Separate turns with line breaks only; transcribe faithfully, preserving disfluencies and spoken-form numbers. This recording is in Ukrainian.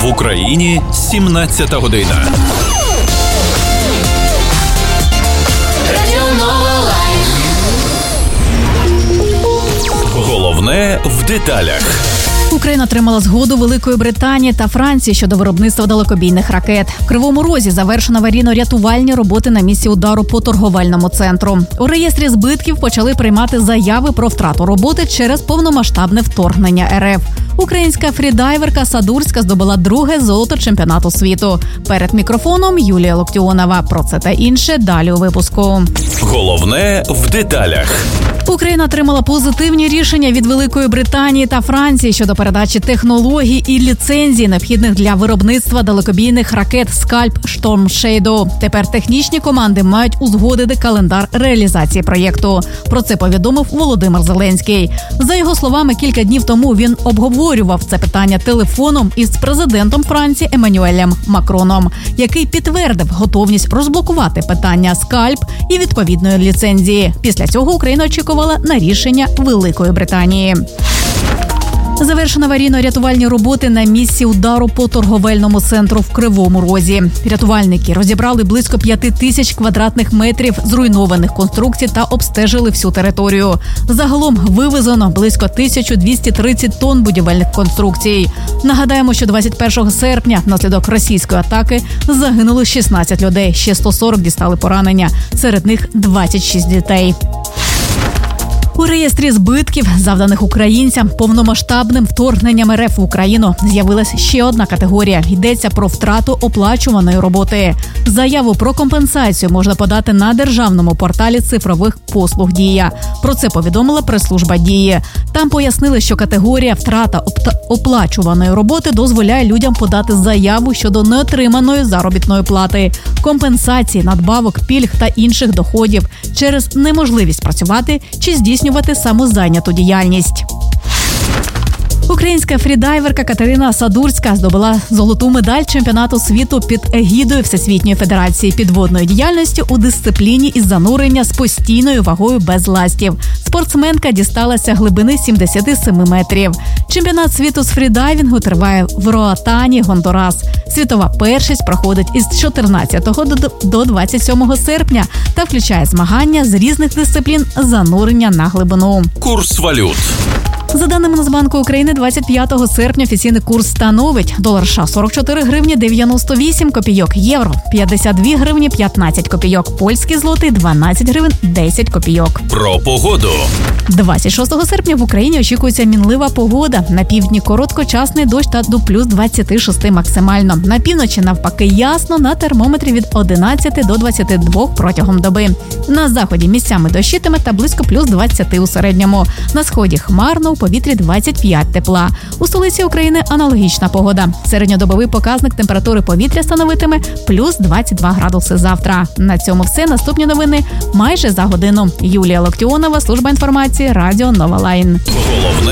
В Україні сімнадцята година. Головне в деталях.
Україна отримала згоду Великої Британії та Франції щодо виробництва далекобійних ракет. В Кривому Розі завершено аварійно-рятувальні роботи на місці удару по торговельному центру. У реєстрі збитків почали приймати заяви про втрату роботи через повномасштабне вторгнення РФ. Українська фрідайверка Садурська здобула друге золото чемпіонату світу. Перед мікрофоном Юлія Локтіонова. Про це та інше далі у випуску.
Головне в деталях.
Україна отримала позитивні рішення від Великої Британії та Франції щодо передачі технологій і ліцензій, необхідних для виробництва далекобійних ракет «Скальп», «Шторм Шейдоу». Тепер технічні команди мають узгодити календар реалізації проєкту. Про це повідомив Володимир Зеленський. За його словами, кілька днів тому він обговорював це питання телефоном із президентом Франції Еммануелем Макроном, який підтвердив готовність розблокувати питання «Скальп» і відповідної ліцензії. Після цього Україна очікувала на рішення Великої Британії. Завершено аварійно-рятувальні роботи на місці удару по торговельному центру в Кривому Розі. Рятувальники розібрали близько п'яти тисяч квадратних метрів зруйнованих конструкцій та обстежили всю територію. Загалом вивезено близько тисяча двісті тридцять тонн будівельних конструкцій. Нагадаємо, що двадцять першого серпня внаслідок російської атаки загинули шістнадцять людей, ще сто сорок дістали поранення, серед них двадцять шість дітей. У реєстрі збитків, завданих українцям повномасштабним вторгненням РФ в Україну, з'явилась ще одна категорія. Йдеться про втрату оплачуваної роботи. Заяву про компенсацію можна подати на державному порталі цифрових послуг «Дія». Про це повідомила прес-служба «Дії». Там пояснили, що категорія втрата оплачуваної роботи дозволяє людям подати заяву щодо неотриманої заробітної плати, компенсації, надбавок, пільг та інших доходів через неможливість працювати чи здійснювати самозайняту діяльність. Українська фрідайверка Катерина Садурська здобула золоту медаль чемпіонату світу під егідою Всесвітньої федерації підводної діяльності у дисципліні із занурення з постійною вагою без ластів. Спортсменка дісталася глибини сімдесят сім метрів. Чемпіонат світу з фрідайвінгу триває в Роатані, Гондурас. Світова першість проходить із чотирнадцятого до двадцять сьомого серпня та включає змагання з різних дисциплін занурення на глибину.
Курс валют.
За даними Нацбанку України, двадцять п'ятого серпня офіційний курс становить: долар США сорок чотири гривні дев'яносто вісім копійок, євро п'ятдесят дві гривні п'ятнадцять копійок, польський злотий дванадцять гривень десять копійок.
Про погоду.
двадцять шостого серпня в Україні очікується мінлива погода. На півдні короткочасний дощ та до плюс двадцяти шести максимально. На півночі навпаки ясно, на термометрі від одинадцяти до двадцяти двох протягом доби. На заході місцями дощитиме та близько плюс двадцяти у середньому. На сході хмарно, у повітрі двадцять п'ять тепла. У столиці України аналогічна погода. Середньодобовий показник температури повітря становитиме плюс двадцять два градуси завтра. На цьому все. Наступні новини майже за годину. Юлія Локтіонова, служба інформації, радіо Нова Лайн.
Головне